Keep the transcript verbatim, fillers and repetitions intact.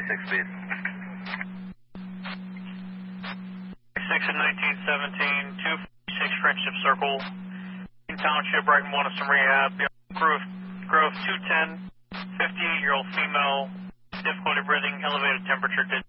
six speed. six and nineteen seventeen, two forty-six Friendship Circle, Township, Brighton wanted some rehab. Grove, Grove two ten, fifty-eight-year-old female, difficulty breathing, elevated temperature.